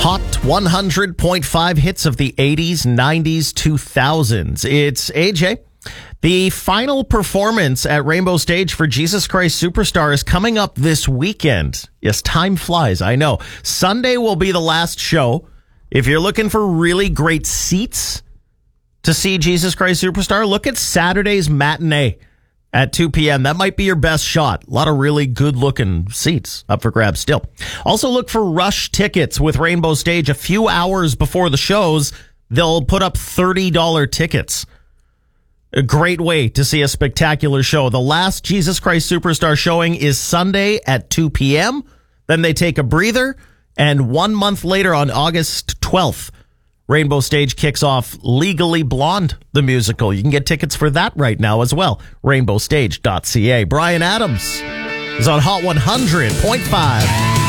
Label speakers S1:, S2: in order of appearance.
S1: Hot 100.5 hits of the 80s, 90s, 2000s. It's AJ. The final performance at Rainbow Stage for Jesus Christ Superstar is coming up this weekend. Yes, time flies, I know. Sunday will be the last show. If you're looking for really great seats to see Jesus Christ Superstar, look at Saturday's matinee at 2 p.m. That might be your best shot. A lot of really good-looking seats up for grabs still. Also look for rush tickets with Rainbow Stage. A few hours before the shows, they'll put up $30 tickets. A great way to see a spectacular show. The last Jesus Christ Superstar showing is Sunday at 2 p.m. Then they take a breather, and 1 month later on August 12th, Rainbow Stage kicks off Legally Blonde, the musical. You can get tickets for that right now as well. rainbowstage.ca. Brian Adams is on Hot 100.5.